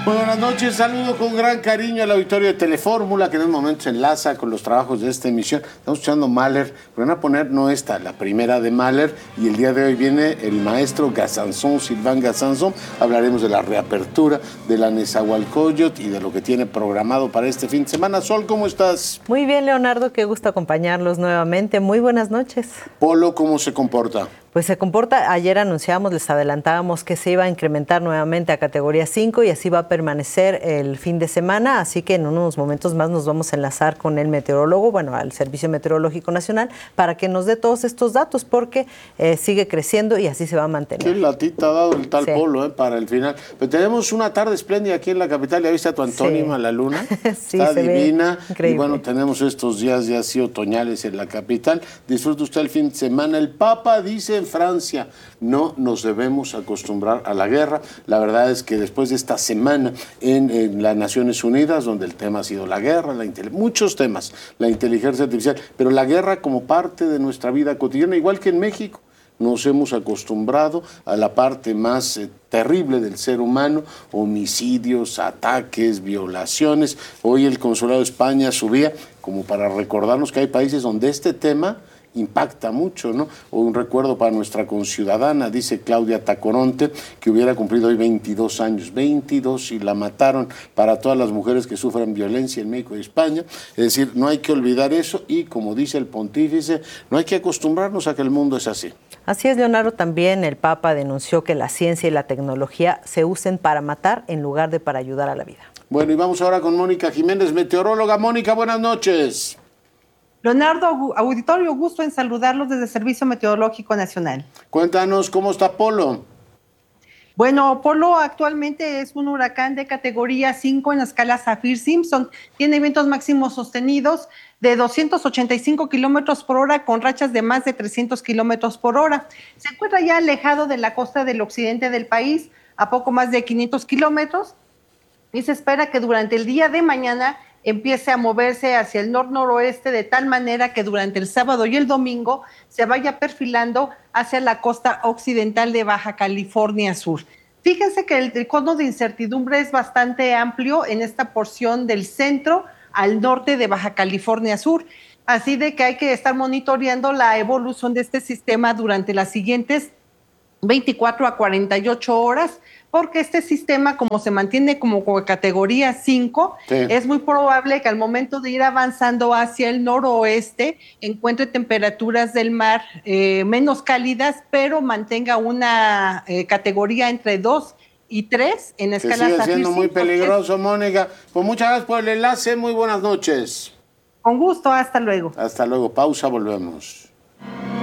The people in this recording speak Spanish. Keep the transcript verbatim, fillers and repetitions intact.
Muy buenas noches, saludo con gran cariño al auditorio de Telefórmula, que en un momento se enlaza con los trabajos de esta emisión. Estamos escuchando Mahler, pero van a poner no esta, la primera de Mahler, y el día de hoy viene el maestro Gazanzón, Sylvain Gazanzón. Hablaremos de la reapertura de la Nezahualcóyotl y de lo que tiene programado para este fin de semana. Sol, ¿cómo estás? Muy bien, Leonardo, qué gusto acompañarlos nuevamente. Muy buenas noches. Polo, ¿cómo se comporta? Pues se comporta, ayer anunciábamos, les adelantábamos que se iba a incrementar nuevamente a categoría cinco y así va a permanecer el fin de semana, así que en unos momentos más nos vamos a enlazar con el meteorólogo, bueno, al Servicio Meteorológico Nacional, para que nos dé todos estos datos, porque eh, sigue creciendo y así se va a mantener. Qué latita ha dado el tal sí. Polo eh, para el final. Pero tenemos una tarde espléndida aquí en la capital, ¿ya viste a tu antónima, sí. la luna? Sí, está se divina. Ve increíble. Y bueno, tenemos estos días ya así otoñales en la capital. Disfrute usted el fin de semana. El Papa dice en Francia, no nos debemos acostumbrar a la guerra. La verdad es que después de esta semana en, en las Naciones Unidas, donde el tema ha sido la guerra, la muchos temas, la inteligencia artificial, pero la guerra como parte de nuestra vida cotidiana, igual que en México. Nos hemos acostumbrado a la parte más eh, terrible del ser humano, homicidios, ataques, violaciones. Hoy el Consulado de España subía como para recordarnos que hay países donde este tema impacta mucho, ¿no? O un recuerdo para nuestra conciudadana, dice Claudia Tacoronte, que hubiera cumplido hoy veintidós años, veintidós, y la mataron, para todas las mujeres que sufren violencia en México y España. Es decir, no hay que olvidar eso y, como dice el pontífice, no hay que acostumbrarnos a que el mundo es así. Así es, Leonardo. También el Papa denunció que la ciencia y la tecnología se usen para matar en lugar de para ayudar a la vida. Bueno, y vamos ahora con Mónica Jiménez, meteoróloga. Mónica, buenas noches. Leonardo, auditorio, gusto en saludarlos desde el Servicio Meteorológico Nacional. Cuéntanos, ¿cómo está Polo? Bueno, Polo actualmente es un huracán de categoría cinco en la escala Saffir-Simpson. Tiene vientos máximos sostenidos de doscientos ochenta y cinco kilómetros por hora con rachas de más de trescientos kilómetros por hora. Se encuentra ya alejado de la costa del occidente del país, a poco más de quinientos kilómetros, y se espera que durante el día de mañana empiece a moverse hacia el nor-noroeste de tal manera que durante el sábado y el domingo se vaya perfilando hacia la costa occidental de Baja California Sur. Fíjense que el cono de incertidumbre es bastante amplio en esta porción del centro al norte de Baja California Sur, así de que hay que estar monitoreando la evolución de este sistema durante las siguientes veinticuatro a cuarenta y ocho horas, porque este sistema, como se mantiene como categoría cinco, sí. es muy probable que al momento de ir avanzando hacia el noroeste encuentre temperaturas del mar eh, menos cálidas, pero mantenga una eh, categoría entre dos y tres en la escala Saffir. Sigue siendo muy cinco, peligroso, Mónica. Pues muchas gracias por el enlace, muy buenas noches. Con gusto, hasta luego. Hasta luego, pausa, volvemos.